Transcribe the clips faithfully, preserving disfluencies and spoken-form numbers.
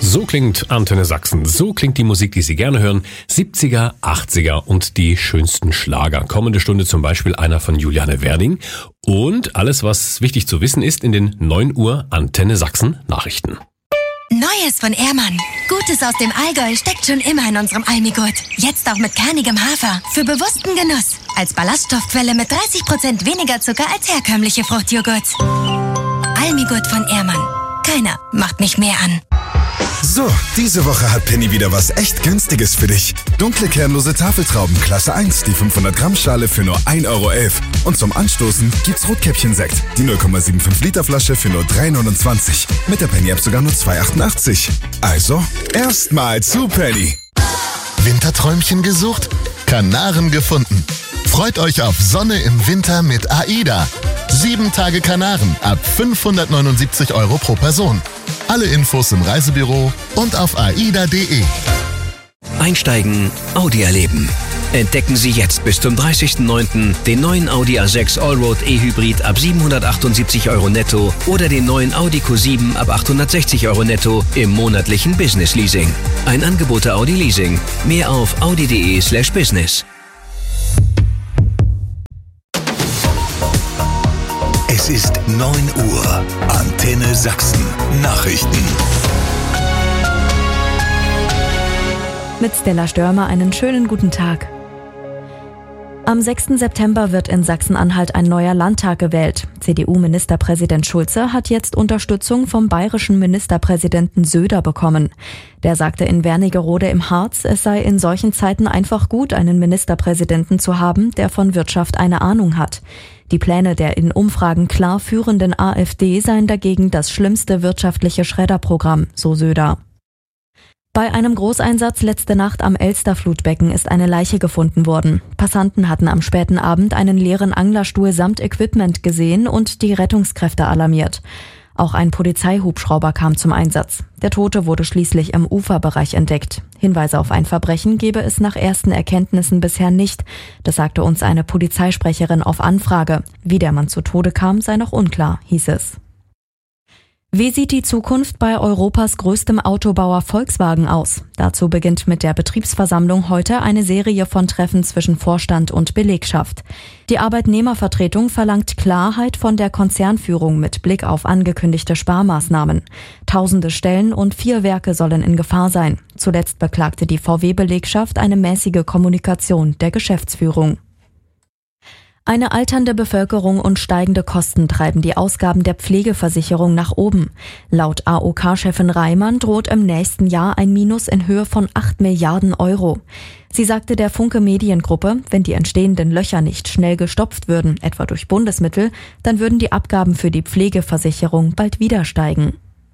So klingt Antenne Sachsen. So klingt die Musik, die Sie gerne hören. siebziger, achtziger und die schönsten Schlager. Kommende Stunde zum Beispiel einer von Juliane Werding. Und alles, was wichtig zu wissen ist, in den neun Uhr Antenne Sachsen Nachrichten. Neues von Ehrmann. Gutes aus dem Allgäu steckt schon immer in unserem Almigurt. Jetzt auch mit kernigem Hafer. Für bewussten Genuss. Als Ballaststoffquelle mit dreißig Prozent weniger Zucker als herkömmliche Fruchtjoghurts. Almigurt von Ehrmann. Keiner macht mich mehr an. So, diese Woche hat Penny wieder was echt Günstiges für dich. Dunkle kernlose Tafeltrauben Klasse eins, die fünfhundert Gramm Schale für nur ein Euro elf. Und zum Anstoßen gibt's Rotkäppchen-Sekt, die null Komma fünfundsiebzig Liter Flasche für nur drei neunundzwanzig. Mit der Penny-App sogar nur zwei achtundachtzig. Also, erstmal zu Penny. Winterträumchen gesucht? Kanaren gefunden. Freut euch auf Sonne im Winter mit AIDA. Sieben Tage Kanaren ab fünfhundertneunundsiebzig Euro pro Person. Alle Infos im Reisebüro und auf aida punkt de. Einsteigen, Audi erleben. Entdecken Sie jetzt bis zum dreißigsten neunten den neuen Audi A sechs Allroad E-Hybrid ab siebenhundertachtundsiebzig Euro netto oder den neuen Audi Q sieben ab achthundertsechzig Euro netto im monatlichen Business Leasing. Ein Angebot der Audi Leasing. Mehr auf audi punkt de slash business. Es ist neun Uhr. Antenne Sachsen. Nachrichten. Mit Stella Störmer einen schönen guten Tag. Am sechsten September wird in Sachsen-Anhalt ein neuer Landtag gewählt. C D U-Ministerpräsident Schulze hat jetzt Unterstützung vom bayerischen Ministerpräsidenten Söder bekommen. Der sagte in Wernigerode im Harz, es sei in solchen Zeiten einfach gut, einen Ministerpräsidenten zu haben, der von Wirtschaft eine Ahnung hat. Die Pläne der in Umfragen klar führenden AfD seien dagegen das schlimmste wirtschaftliche Schredderprogramm, so Söder. Bei einem Großeinsatz letzte Nacht am Elsterflutbecken ist eine Leiche gefunden worden. Passanten hatten am späten Abend einen leeren Anglerstuhl samt Equipment gesehen und die Rettungskräfte alarmiert. Auch ein Polizeihubschrauber kam zum Einsatz. Der Tote wurde schließlich im Uferbereich entdeckt. Hinweise auf ein Verbrechen gebe es nach ersten Erkenntnissen bisher nicht. Das sagte uns eine Polizeisprecherin auf Anfrage. Wie der Mann zu Tode kam, sei noch unklar, hieß es. Wie sieht die Zukunft bei Europas größtem Autobauer Volkswagen aus? Dazu beginnt mit der Betriebsversammlung heute eine Serie von Treffen zwischen Vorstand und Belegschaft. Die Arbeitnehmervertretung verlangt Klarheit von der Konzernführung mit Blick auf angekündigte Sparmaßnahmen. Tausende Stellen und vier Werke sollen in Gefahr sein. Zuletzt beklagte die V W-Belegschaft eine mäßige Kommunikation der Geschäftsführung. Eine alternde Bevölkerung und steigende Kosten treiben die Ausgaben der Pflegeversicherung nach oben. Laut A O K-Chefin Reimann droht im nächsten Jahr ein Minus in Höhe von acht Milliarden Euro. Sie sagte der Funke Mediengruppe, wenn die entstehenden Löcher nicht schnell gestopft würden, etwa durch Bundesmittel, dann würden die Abgaben für die Pflegeversicherung bald wieder steigen.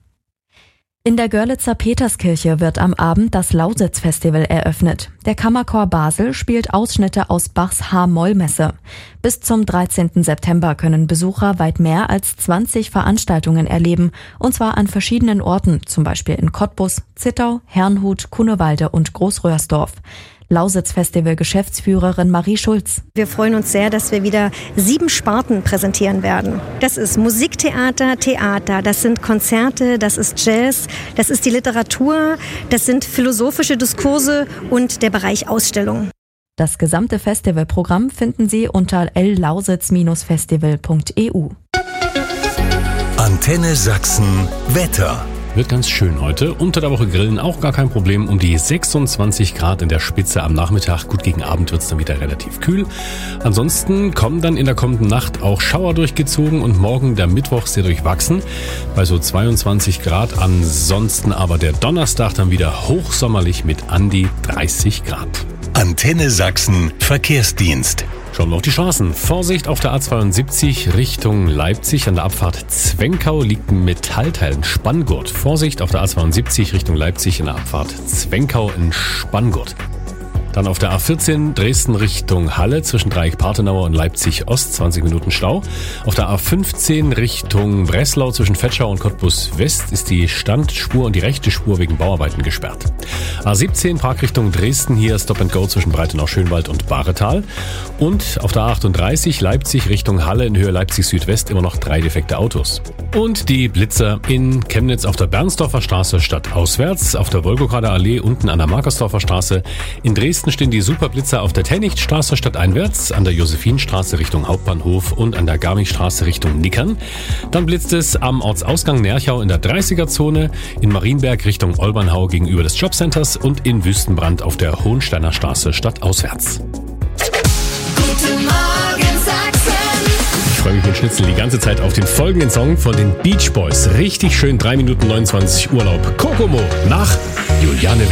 In der Görlitzer Peterskirche wird am Abend das Lausitz-Festival eröffnet. Der Kammerchor Basel spielt Ausschnitte aus Bachs H-Moll-Messe. Bis zum dreizehnten September können Besucher weit mehr als zwanzig Veranstaltungen erleben, und zwar an verschiedenen Orten, zum Beispiel in Cottbus, Zittau, Herrnhut, Kunewalde und Großröhrsdorf. Lausitz-Festival-Geschäftsführerin Marie Schulz. Wir freuen uns sehr, dass wir wieder sieben Sparten präsentieren werden. Das ist Musiktheater, Theater, das sind Konzerte, das ist Jazz, das ist die Literatur, das sind philosophische Diskurse und der Bereich Ausstellung. Das gesamte Festivalprogramm finden Sie unter l lausitz Bindestrich festival punkt e u. Antenne Sachsen Wetter. Wird ganz schön heute. Unter der Woche grillen auch gar kein Problem. Um die sechsundzwanzig Grad in der Spitze am Nachmittag. Gut, gegen Abend wird es dann wieder relativ kühl. Ansonsten kommen dann in der kommenden Nacht auch Schauer durchgezogen und morgen der Mittwoch sehr durchwachsen. Bei so zweiundzwanzig Grad. Ansonsten aber der Donnerstag dann wieder hochsommerlich mit an die dreißig Grad. Antenne Sachsen Verkehrsdienst. Schauen wir auf die Straßen. Vorsicht auf der A zweiundsiebzig Richtung Leipzig. An der Abfahrt Zwenkau liegt ein Metallteil, ein Spanngurt. Vorsicht auf der A zweiundsiebzig Richtung Leipzig, in der Abfahrt Zwenkau, ein Spanngurt. Dann auf der A vierzehn Dresden Richtung Halle zwischen Dreieck-Partenauer und Leipzig Ost, zwanzig Minuten Stau. Auf der A fünfzehn Richtung Breslau zwischen Vetschau und Cottbus West ist die Standspur und die rechte Spur wegen Bauarbeiten gesperrt. A siebzehn Park Richtung Dresden, hier Stop and Go zwischen Breitenau-Schönwald und Bahretal. Und auf der A achtunddreißig Leipzig Richtung Halle in Höhe Leipzig Südwest immer noch drei defekte Autos. Und die Blitzer in Chemnitz auf der Bernsdorfer Straße stadtauswärts, auf der Wolgograder Allee unten an der Markersdorfer Straße. In Dresden stehen die Superblitzer auf der Tennichtstraße stadteinwärts, an der Josephinstraße Richtung Hauptbahnhof und an der Garmichstraße Richtung Nickern. Dann blitzt es am Ortsausgang Nerchau in der dreißiger-Zone, in Marienberg Richtung Olbernhau gegenüber des Jobcenters und in Wüstenbrand auf der Hohensteiner Straße stadtauswärts. Guten Morgen, Sachsen. Ich freue mich mit Schnitzel die ganze Zeit auf den folgenden Song von den Beach Boys. Richtig schön, drei Minuten neunundzwanzig Urlaub. Kokomo nach Juliane Wendt.